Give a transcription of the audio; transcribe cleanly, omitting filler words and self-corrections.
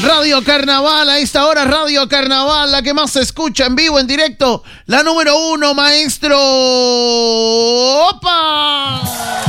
Radio Carnaval, a esta hora Radio Carnaval, la que más se escucha en vivo, en directo, la número 1, maestro. ¡Opa!